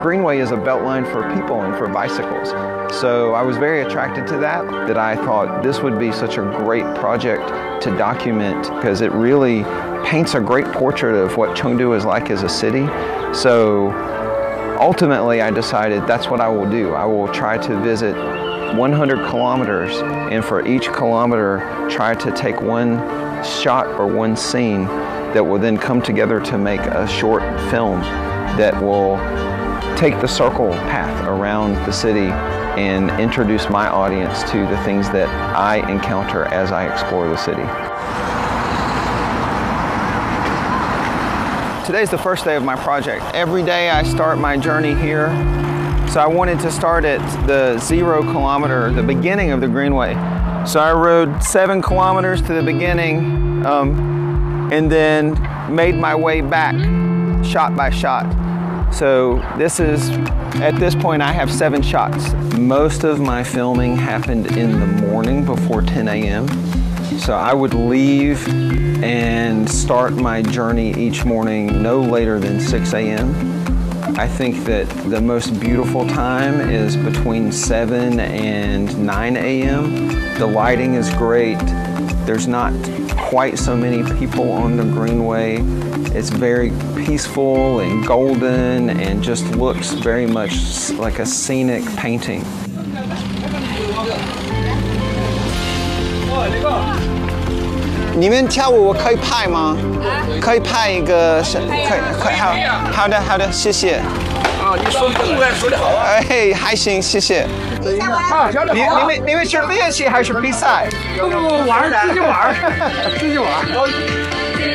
Greenway is a beltline for people and for bicycles. So I was very attracted to that I thought this would be such a great project to document because it really paints a great portrait of what Chengdu is like as a city. So ultimately I decided that's what I will do. I will try to visit 100 kilometers and for each kilometer try to take one shot or one scene that will then come together to make a short film that will take the circle path around the city and introduce my audience to the things that I encounter as I explore the city. Today's the first day of my project. Every day I start my journey here. So I wanted to start at the 0 kilometer, the beginning of the Greenway. So I rode 7 kilometers to the beginning and then made my way back shot by shot. So at this point I have 7 shots. Most of my filming happened in the morning before 10 a.m. So I would leave and start my journey each morning no later than 6 a.m. I think that the most beautiful time is between 7 and 9 a.m. The lighting is great. There's not quite so many people on the Greenway. It's very peaceful and golden and just looks very much like a scenic painting. 你们跳舞我可以拍吗？可以拍一个，好的好的，谢谢。啊，你说中文说得好啊。哎，还行，谢谢。你们是练习还是比赛？不玩，自己玩，自己玩。